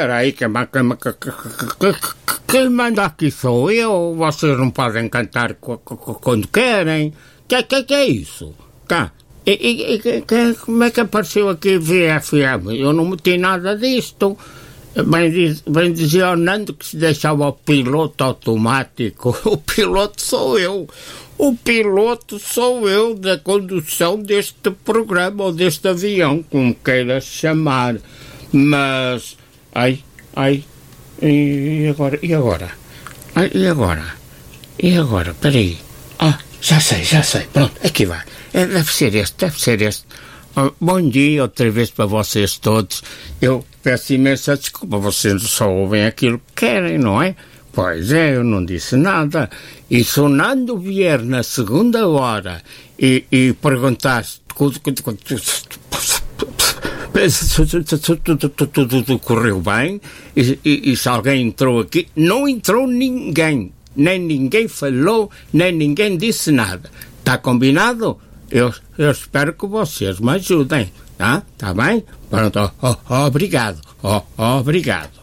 peraí, quem manda aqui sou eu, vocês não podem cantar quando querem. Que é isso? Tá. Como é que apareceu aqui VFM? Eu não meti nada disto. Bem dizia o Nando que se deixava o piloto automático. O piloto sou eu. O piloto sou eu da condução deste programa ou deste avião, como queiras chamar. Mas, e agora? Peraí. Já sei, pronto, aqui vai. Deve ser este. Bom dia outra vez para vocês todos. Eu peço imensa desculpa, vocês só ouvem aquilo que querem, não é? Pois é, eu não disse nada. E se o Nando vier na segunda hora e perguntasse tudo correu bem e se alguém entrou aqui, não entrou ninguém, nem ninguém falou, nem ninguém disse nada. Está combinado? Eu espero que vocês me ajudem, tá? Tá bem? Pronto, obrigado.